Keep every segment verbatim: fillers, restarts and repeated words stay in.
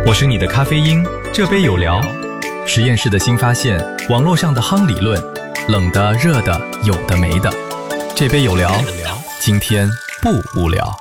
我是你的咖啡因，这杯有聊。实验室的新发现，网络上的夯理论，冷的、热的，有的没的。这杯有聊，今天不无聊。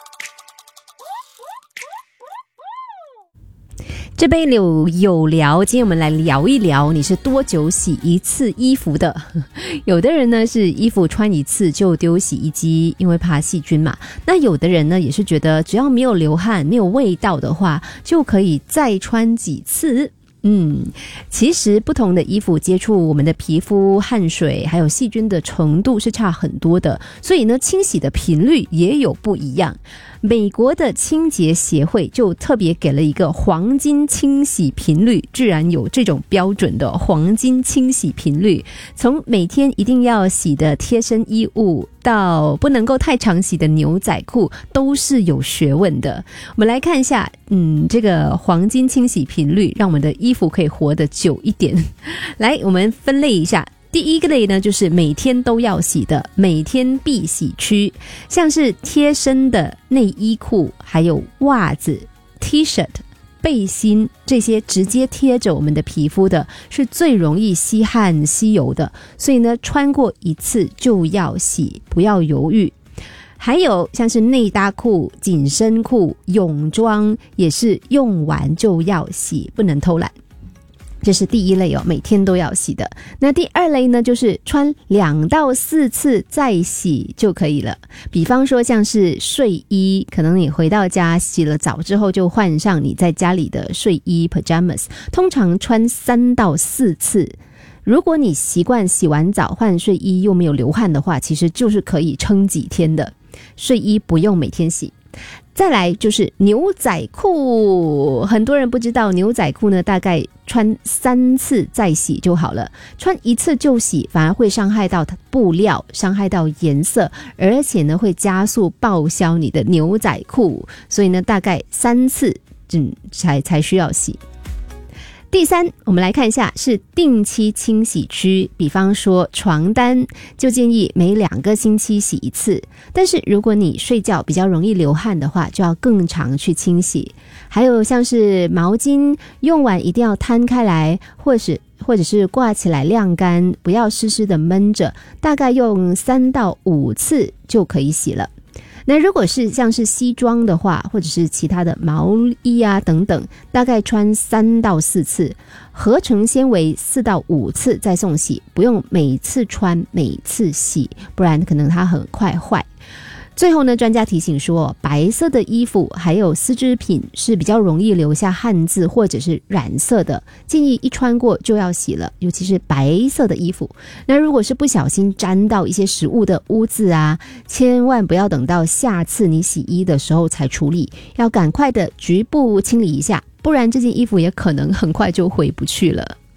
这杯有有聊，今天我们来聊一聊你是多久洗一次衣服的。有的人呢是衣服穿一次就丢洗衣机，因为怕细菌嘛。那有的人呢也是觉得只要没有流汗没有味道的话就可以再穿几次。嗯，其实不同的衣服接触我们的皮肤、汗水还有细菌的程度是差很多的，所以呢清洗的频率也有不一样。美国的清洁协会就特别给了一个黄金清洗频率，居然有这种标准的黄金清洗频率，从每天一定要洗的贴身衣物到不能够太常洗的牛仔裤都是有学问的。我们来看一下嗯，这个黄金清洗频率让我们的衣服可以活得久一点。来，我们分类一下。第一个类呢就是每天都要洗的每天必洗区，像是贴身的内衣裤还有袜子 T 恤背心，这些直接贴着我们的皮肤的是最容易吸汗吸油的，所以呢穿过一次就要洗，不要犹豫。还有像是内搭裤、紧身裤、泳装也是用完就要洗，不能偷懒。这是第一类哦，每天都要洗的。那第二类呢，就是穿两到四次再洗就可以了。比方说像是睡衣，可能你回到家洗了澡之后就换上你在家里的睡衣 pajamas， 通常穿三到四次。如果你习惯洗完澡换睡衣又没有流汗的话，其实就是可以撑几天的。睡衣不用每天洗。再来就是牛仔裤，很多人不知道牛仔裤呢大概穿三次再洗就好了，穿一次就洗反而会伤害到布料，伤害到颜色，而且呢会加速报销你的牛仔裤，所以呢大概三次嗯才才需要洗。第三，我们来看一下是定期清洗区，比方说床单就建议每两个星期洗一次，但是如果你睡觉比较容易流汗的话就要更常去清洗。还有像是毛巾用完一定要摊开来，或是或者是挂起来晾干，不要湿湿的闷着，大概用三到五次就可以洗了。那如果是像是西装的话，或者是其他的毛衣啊等等，大概穿三到四次，合成纤维四到五次再送洗，不用每次穿每次洗，不然可能它很快坏。最后呢，专家提醒说，白色的衣服还有丝织品是比较容易留下汗渍或者是染色的，建议一穿过就要洗了，尤其是白色的衣服。那如果是不小心沾到一些食物的污渍啊，千万不要等到下次你洗衣的时候才处理，要赶快的局部清理一下，不然这件衣服也可能很快就回不去了。